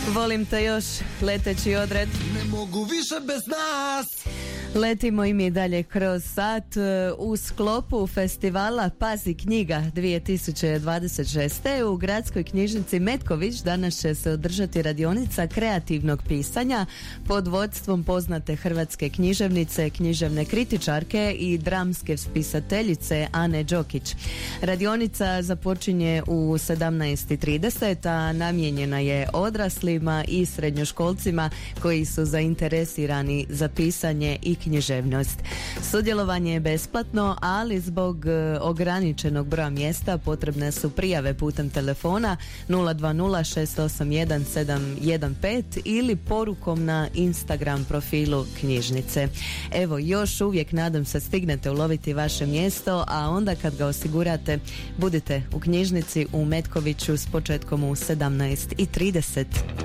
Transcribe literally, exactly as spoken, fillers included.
Volim te još, leteći odred. Ne mogu više bez nas. Letimo i mi dalje kroz sat u sklopu festivala Pazi knjiga dvije tisuće dvadeset šeste. U gradskoj knjižnici Metković danas će se održati radionica kreativnog pisanja pod vodstvom poznate hrvatske književnice, književne kritičarke i dramske spisateljice Ane Đokić. Radionica započinje u sedamnaest i trideset, a namijenjena je odraslima i srednjoškolcima koji su zainteresirani za pisanje i književnost. Sudjelovanje je besplatno, ali zbog e, ograničenog broja mjesta potrebne su prijave putem telefona nula dva nula šest osam jedan sedam jedan pet ili porukom na Instagram profilu knjižnice. Evo, još uvijek nadam se stignete uloviti vaše mjesto, a onda kad ga osigurate budite u knjižnici u Metkoviću s početkom u sedamnaest i trideset.